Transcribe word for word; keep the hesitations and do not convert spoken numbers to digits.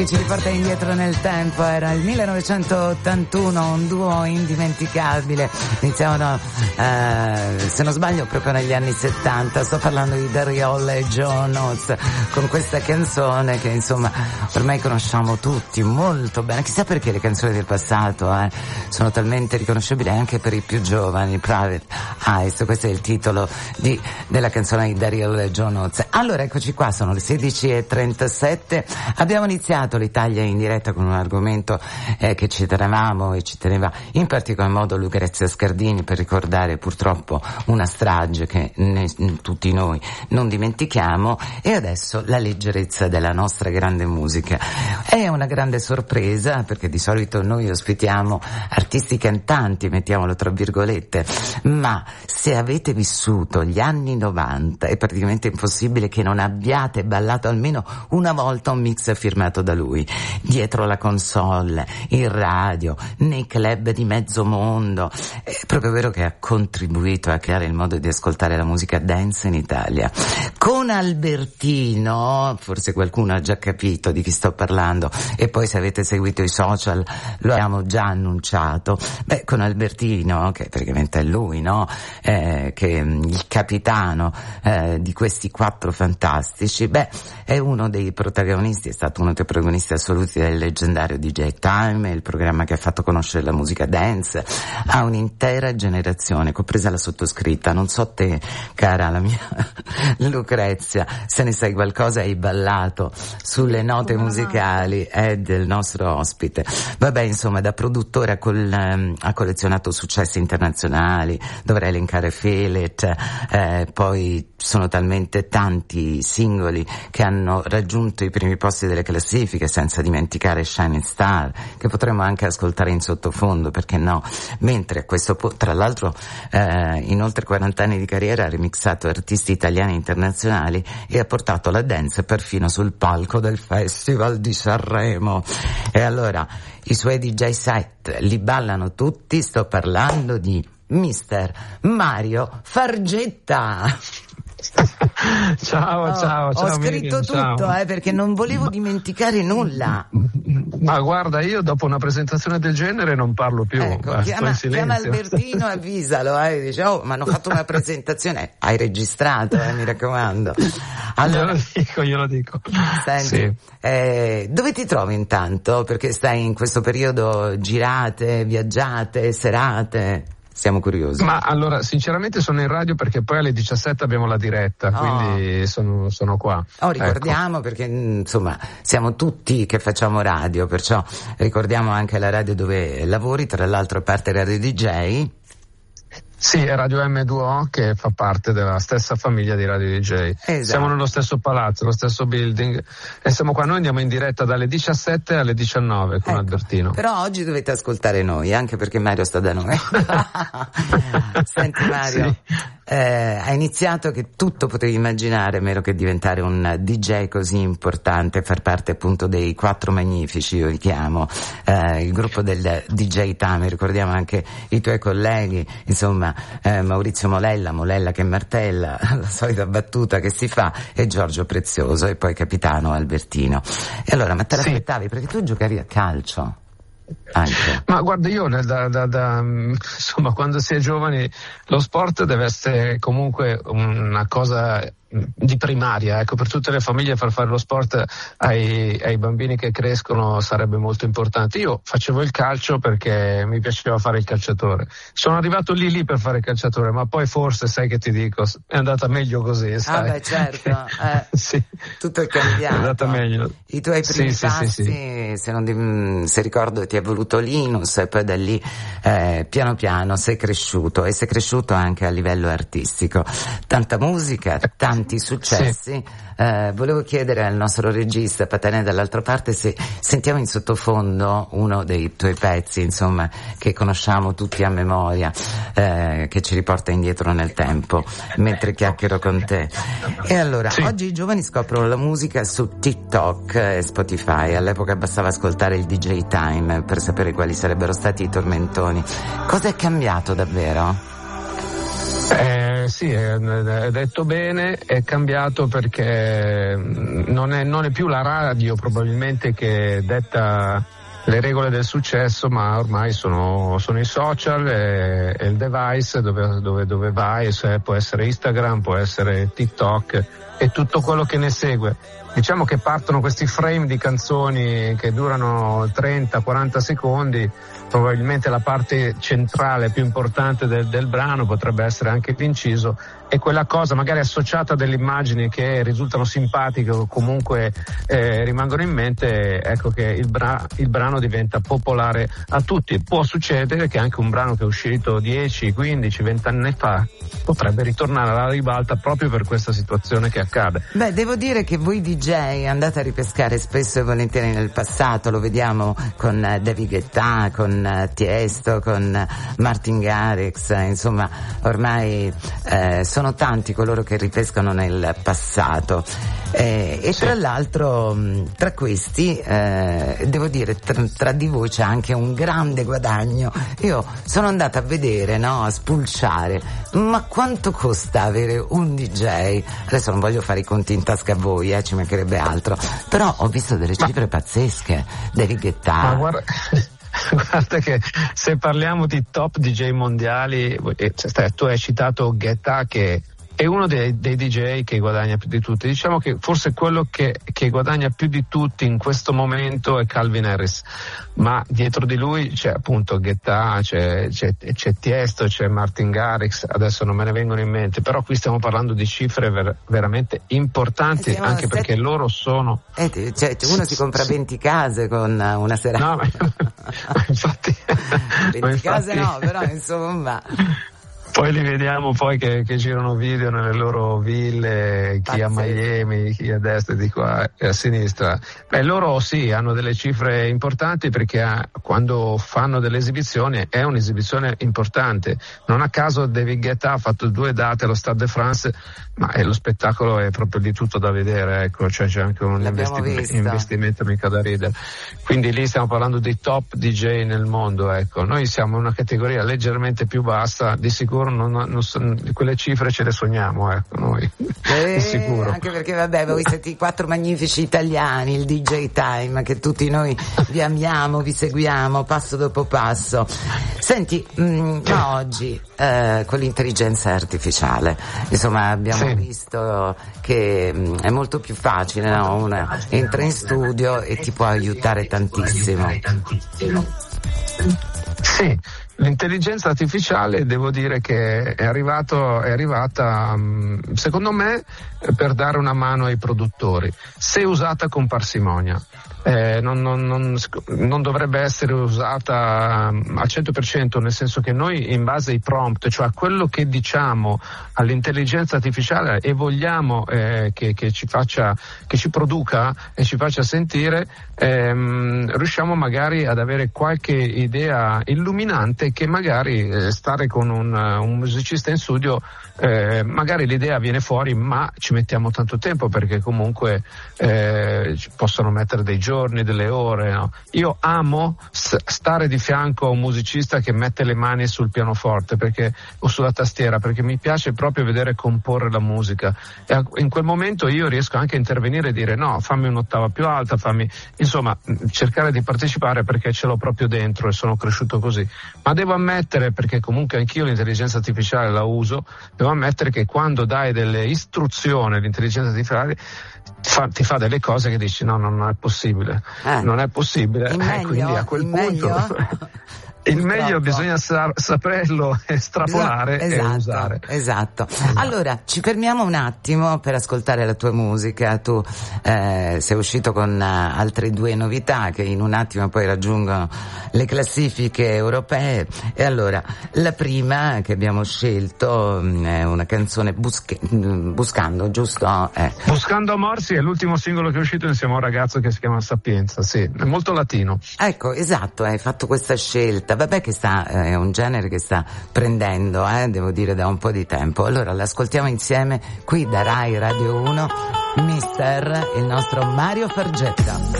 che ci riporta indietro nel tempo. Era il millenovecentottantuno, un duo indimenticabile. Iniziavano, eh, se non sbaglio, proprio negli anni settanta. Sto parlando di Gary Hall e John Oates, con questa canzone che insomma ormai conosciamo tutti molto bene. Chissà perché le canzoni del passato eh, sono talmente riconoscibili anche per i più giovani. Private Eyes, questo è il titolo di, della canzone di Gary Hall e John Oates. Allora eccoci qua, sono le sedici e trentasette. Abbiamo iniziato l'Italia in diretta con un argomento eh, che ci tenevamo e ci teneva in particolar modo Lucrezia Scardini, per ricordare purtroppo una strage che ne, tutti noi non dimentichiamo. E adesso la leggerezza della nostra grande musica. È una grande sorpresa perché di solito noi ospitiamo artisti cantanti, mettiamolo tra virgolette, ma se avete vissuto gli anni novanta è praticamente impossibile che non abbiate ballato almeno una volta un mix firmato da lui, dietro la console, in radio, nei club di mezzo mondo. È proprio vero che ha contribuito a creare il modo di ascoltare la musica dance in Italia. Con Albertino, forse qualcuno ha già capito di chi sto parlando, e poi se avete seguito i social lo abbiamo già annunciato. Beh, con Albertino, che praticamente è lui, no? Eh, che il capitano eh, di questi quattro fantastici, beh, è uno dei protagonisti, è stato uno dei protagonisti assoluti del leggendario D J Time, il programma che ha fatto conoscere la musica dance a un'intera generazione, compresa la sottoscritta. Non so te, cara la mia Lucrezia, se ne sai qualcosa, hai ballato sulle note musicali eh, del nostro ospite. Vabbè, insomma, da produttore ha, col, ha collezionato successi internazionali, dovrei elencare Feel It, eh, poi sono talmente tanti singoli che hanno raggiunto i primi posti delle classifiche, senza dimenticare Shining Star, che potremmo anche ascoltare in sottofondo, perché no? Mentre a questo punto, tra l'altro, eh, in oltre quaranta anni di carriera ha remixato artisti italiani e internazionali e ha portato la dance perfino sul palco del Festival di Sanremo. E allora i suoi D J set li ballano tutti. Sto parlando di mister Mario Fargetta. Ciao, oh, ciao, ciao. Ho scritto Miriam, tutto, ciao. Eh, perché non volevo dimenticare nulla. Ma guarda, io dopo una presentazione del genere non parlo più. Ecco, eh, chiama, chiama Albertino, avvisalo, eh, dice, oh, ma hanno fatto una presentazione, hai registrato, eh, mi raccomando. Allora, glielo dico, glielo dico. Senti, sì. eh, dove ti trovi intanto? Perché stai in questo periodo, girate, viaggiate, serate? Siamo curiosi. Ma allora, sinceramente sono in radio perché poi alle diciassette abbiamo la diretta, oh. quindi sono, sono qua. Oh, ricordiamo, ecco. Perché insomma siamo tutti che facciamo radio, perciò ricordiamo anche la radio dove lavori, tra l'altro a parte Radio D J. Sì, è Radio M due O, che fa parte della stessa famiglia di Radio D J. Esatto. Siamo nello stesso palazzo, lo stesso building, e siamo qua. Noi andiamo in diretta dalle diciassette alle diciannove con ecco. Albertino. Però oggi dovete ascoltare noi, anche perché Mario sta da noi. Senti Mario, sì. eh, hai iniziato che tutto potevi immaginare, meno che diventare un D J così importante, far parte appunto dei quattro magnifici, io li chiamo, eh, il gruppo del D J Time. Ricordiamo anche i tuoi colleghi, insomma, Eh, Maurizio Molella, Molella che martella, la solita battuta che si fa, e Giorgio Prezioso, e poi capitano Albertino. E allora, ma te l'aspettavi? Sì. Perché tu giocavi a calcio anche. Ma guarda, io da, da, da, insomma, quando si è giovani lo sport deve essere comunque una cosa di primaria, ecco, per tutte le famiglie far fare lo sport ai, ai bambini che crescono sarebbe molto importante. Io facevo il calcio perché mi piaceva fare il calciatore, sono arrivato lì lì per fare il calciatore, ma poi forse, sai che ti dico, è andata meglio così, sai? Ah beh, certo, eh, sì. Tutto è cambiato. È andata meglio. I tuoi primi sì, passi, sì, sì, sì. Se, non, se ricordo, ti è voluto Linus, e poi da lì eh, piano piano sei cresciuto, e sei cresciuto anche a livello artistico. Tanta musica, tanti successi. Sì. Eh, volevo chiedere al nostro regista Patene dall'altra parte se sentiamo in sottofondo uno dei tuoi pezzi, insomma, che conosciamo tutti a memoria, eh, che ci riporta indietro nel tempo mentre chiacchiero con te. E allora, sì. Oggi i giovani scoprono la musica su TikTok e Spotify. All'epoca bastava ascoltare il D J Time per sapere quali sarebbero stati i tormentoni. Cosa è cambiato davvero? Eh, sì, è, è detto bene, è cambiato perché non è, non è più la radio probabilmente che detta le regole del successo, ma ormai sono, sono i social e, e il device dove, dove, dove vai, cioè può essere Instagram, può essere TikTok e tutto quello che ne segue. Diciamo che partono questi frame di canzoni che durano trenta quaranta secondi, probabilmente la parte centrale più importante del, del brano potrebbe essere anche l'inciso, e quella cosa magari associata a delle immagini che risultano simpatiche o comunque eh, rimangono in mente, ecco che il, bra- il brano diventa popolare a tutti. Può succedere che anche un brano che è uscito dieci, quindici, venti anni fa potrebbe ritornare alla ribalta proprio per questa situazione che accade. Beh, devo dire che voi D J andate a ripescare spesso e volentieri nel passato, lo vediamo con David Guetta, con Tiesto, con Martin Garrix, insomma ormai eh, sono tanti coloro che ripescano nel passato eh, e tra l'altro tra questi eh, devo dire tra, tra di voi c'è anche un grande guadagno. Io sono andata a vedere, no, a spulciare, ma quanto costa avere un D J? Adesso non voglio fare i conti in tasca a voi, eh, ci mancherebbe altro, però ho visto delle cifre ma, pazzesche. David Guetta, ma guarda guarda che se parliamo di top D J mondiali, tu hai citato Guetta che è uno dei, dei D J che guadagna più di tutti. Diciamo che forse quello che, che guadagna più di tutti in questo momento è Calvin Harris, ma dietro di lui c'è appunto Guetta, c'è, c'è, c'è Tiesto, c'è Martin Garrix, adesso non me ne vengono in mente, però qui stiamo parlando di cifre ver, veramente importanti, eh sì, anche perché set... loro sono... Eh, cioè, uno si compra venti case con una serata. No, ma, ma infatti... venti ma infatti... case no, però insomma... Poi li vediamo poi che, che girano video nelle loro ville, chi Pazzesco. A Miami, chi a destra di qua e a sinistra. Beh, loro sì, hanno delle cifre importanti perché ah, quando fanno delle esibizioni è un'esibizione importante. Non a caso David Guetta ha fatto due date allo Stade de France, ma eh, lo spettacolo è proprio di tutto da vedere, ecco, cioè c'è anche un investi- investimento mica da ridere. Quindi lì stiamo parlando di top D J nel mondo, ecco. Noi siamo una categoria leggermente più bassa, di sicuro Non, non, quelle cifre ce le sogniamo, ecco, noi eh, di sicuro. Anche perché vabbè, voi siete i quattro magnifici italiani, il D J Time, che tutti noi vi amiamo, vi seguiamo passo dopo passo. Senti, mh, ma oggi eh, con l'intelligenza artificiale, insomma, abbiamo sì. visto che mh, è molto più facile, no? Uno entra in studio e ti può aiutare tantissimo. Sì. L'intelligenza artificiale devo dire che è arrivato, è arrivata secondo me per dare una mano ai produttori, se usata con parsimonia. Eh, non, non, non, non dovrebbe essere usata al cento per cento, nel senso che noi in base ai prompt, cioè a quello che diciamo all'intelligenza artificiale e vogliamo eh, che, che ci faccia, che ci produca e ci faccia sentire, ehm, riusciamo magari ad avere qualche idea illuminante che magari eh, stare con un, un musicista in studio eh, magari l'idea viene fuori, ma ci mettiamo tanto tempo perché comunque eh, possono mettere dei giorni, delle ore, no? Io amo s- stare di fianco a un musicista che mette le mani sul pianoforte perché, o sulla tastiera, perché mi piace proprio vedere comporre la musica, e a, in quel momento io riesco anche a intervenire e dire no, fammi un'ottava più alta, fammi, insomma, cercare di partecipare perché ce l'ho proprio dentro e sono cresciuto così. Ma devo ammettere, perché comunque anch'io l'intelligenza artificiale la uso, devo ammettere che quando dai delle istruzioni all'intelligenza artificiale Fa, ti fa delle cose che dici no, no non è possibile, eh. non è possibile, il meglio, eh, quindi a quel il punto meglio? il meglio bisogna sa- saperlo estrapolare esatto, e usare. Esatto. Allora ci fermiamo un attimo per ascoltare la tua musica. Tu eh, sei uscito con uh, altre due novità che in un attimo poi raggiungono le classifiche europee, e allora la prima che abbiamo scelto mh, è una canzone Busche- Buscando, giusto? Eh. Buscando Amor, sì, è l'ultimo singolo che è uscito insieme a un ragazzo che si chiama Sapienza, sì, è molto latino. Ecco, esatto, hai fatto questa scelta. Vabbè che sta, è un genere che sta prendendo, eh, devo dire, da un po' di tempo. Allora l'ascoltiamo insieme qui da Rai Radio uno, Mister, il nostro Mario Fargetta.